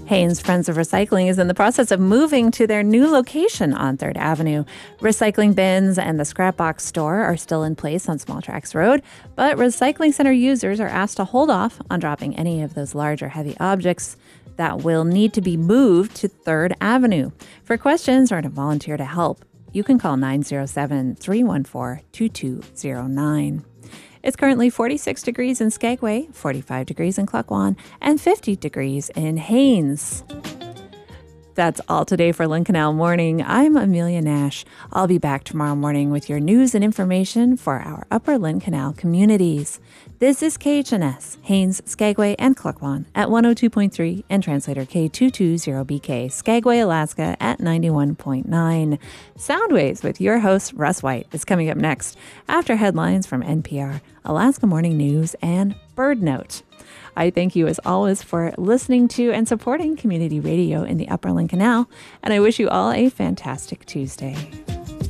Haynes Friends of Recycling is in the process of moving to their new location on 3rd Avenue. Recycling bins and the scrap box store are still in place on Small Tracks Road, but recycling center users are asked to hold off on dropping any of those large or heavy objects that will need to be moved to 3rd Avenue. For questions or to volunteer to help, you can call 907-314-2209. It's currently 46 degrees in Skagway, 45 degrees in Klukwan, and 50 degrees in Haynes. That's all today for Lynn Canal Morning. I'm Amelia Nash. I'll be back tomorrow morning with your news and information for our Upper Lynn Canal communities. This is KHNS, Haynes, Skagway, and Klukwan at 102.3 and translator K220BK, Skagway, Alaska at 91.9. Soundwaves with your host, Russ White, is coming up next after headlines from NPR, Alaska Morning News, and Bird Note. I thank you as always for listening to and supporting community radio in the Upper Lynn Canal, and I wish you all a fantastic Tuesday.